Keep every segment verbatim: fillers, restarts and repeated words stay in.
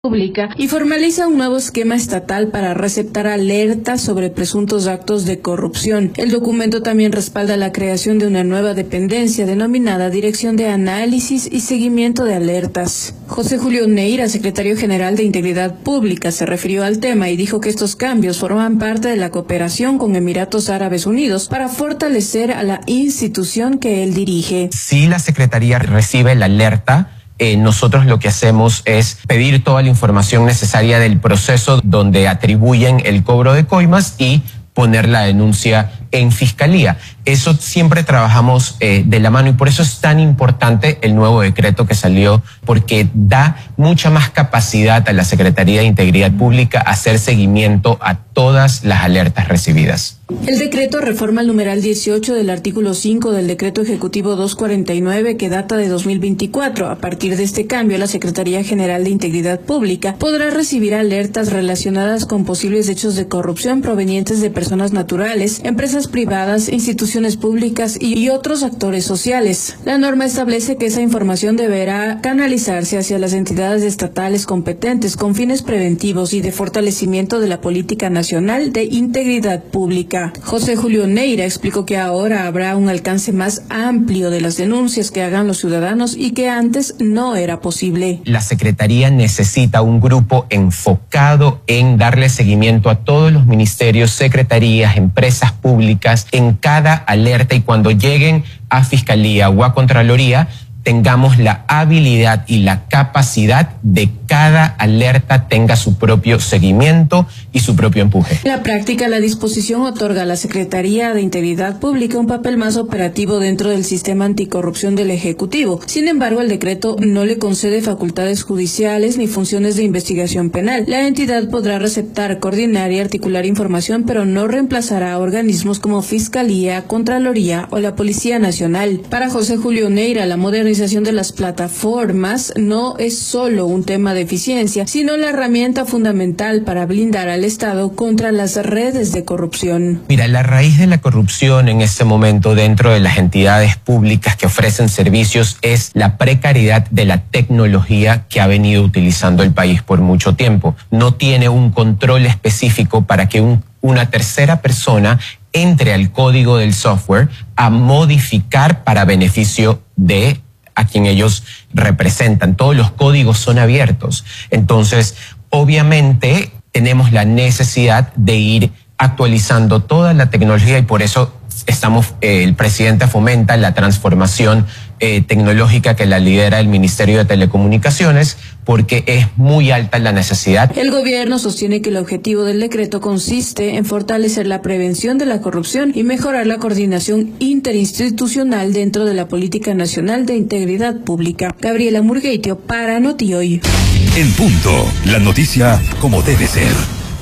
Pública y formaliza un nuevo esquema estatal para receptar alertas sobre presuntos actos de corrupción. El documento también respalda la creación de una nueva dependencia denominada Dirección de Análisis y Seguimiento de Alertas. José Julio Neira, secretario general de Integridad Pública, se refirió al tema y dijo que estos cambios forman parte de la cooperación con Emiratos Árabes Unidos para fortalecer a la institución que él dirige. Si la Secretaría recibe la alerta, Eh, nosotros lo que hacemos es pedir toda la información necesaria del proceso donde atribuyen el cobro de coimas y poner la denuncia en fiscalía. Eso siempre trabajamos eh, de la mano y por eso es tan importante el nuevo decreto que salió, porque da mucha más capacidad a la Secretaría de Integridad Pública a hacer seguimiento a todas las alertas recibidas. El decreto reforma el numeral dieciocho del artículo cinco del Decreto Ejecutivo doscientos cuarenta y nueve que data de dos mil veinticuatro. A partir de este cambio, la Secretaría General de Integridad Pública podrá recibir alertas relacionadas con posibles hechos de corrupción provenientes de personas naturales, empresas privadas, instituciones públicas y otros actores sociales. La norma establece que esa información deberá canalizarse hacia las entidades estatales competentes con fines preventivos y de fortalecimiento de la política nacional de integridad pública. José Julio Neira explicó que ahora habrá un alcance más amplio de las denuncias que hagan los ciudadanos y que antes no era posible. La Secretaría necesita un grupo enfocado en darle seguimiento a todos los ministerios, secretarías, empresas públicas en cada alerta, y cuando lleguen a Fiscalía o a Contraloría tengamos la habilidad y la capacidad de cada alerta tenga su propio seguimiento y su propio empuje. En la práctica, la disposición otorga a la Secretaría de Integridad Pública un papel más operativo dentro del sistema anticorrupción del Ejecutivo. Sin embargo, el decreto no le concede facultades judiciales ni funciones de investigación penal. La entidad podrá receptar, coordinar y articular información, pero no reemplazará a organismos como Fiscalía, Contraloría o la Policía Nacional. Para José Julio Neira, la modernización de las plataformas no es solo un tema de eficiencia, sino la herramienta fundamental para blindar al Estado contra las redes de corrupción. Mira, la raíz de la corrupción en este momento dentro de las entidades públicas que ofrecen servicios es la precariedad de la tecnología que ha venido utilizando el país por mucho tiempo. No tiene un control específico para que un, una tercera persona entre al código del software a modificar para beneficio de a quien ellos representan. Todos los códigos son abiertos. Entonces, obviamente, tenemos la necesidad de ir actualizando toda la tecnología y por eso estamos, eh, el presidente fomenta la transformación eh, tecnológica que la lidera el Ministerio de Telecomunicaciones, porque es muy alta la necesidad. El gobierno sostiene que el objetivo del decreto consiste en fortalecer la prevención de la corrupción y mejorar la coordinación interinstitucional dentro de la Política Nacional de Integridad Pública. Gabriela Murgueitio para Notihoy. En punto, la noticia como debe ser.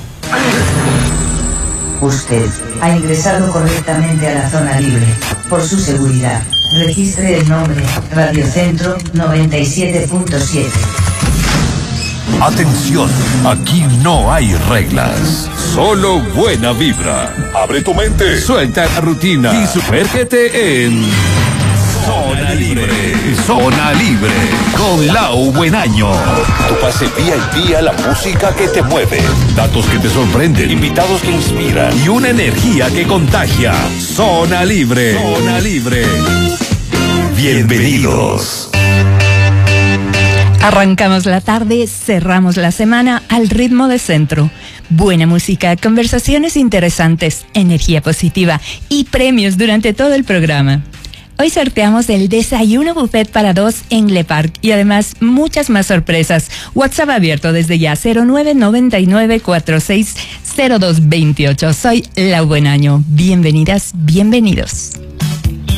Usted ha ingresado correctamente a la zona libre. Por su seguridad, registre el nombre Radio Centro noventa y siete punto siete. Atención, aquí no hay reglas, solo buena vibra. Abre tu mente, suelta la rutina y sumérgete en Zona Libre. Zona Libre con Lau Buenaño. Tu pase V I P a la música que te mueve, datos que te sorprenden, invitados que inspiran y una energía que contagia. Zona Libre. Zona Libre. Bienvenidos. Arrancamos la tarde, cerramos la semana al ritmo de Centro. Buena música, conversaciones interesantes, energía positiva y premios durante todo el programa. Hoy sorteamos el desayuno buffet para dos en Le Parc y además muchas más sorpresas. WhatsApp abierto desde ya cero nueve nueve nueve cuatro seis cero dos dos ocho. Soy Lau Buenaño. Bienvenidas, bienvenidos.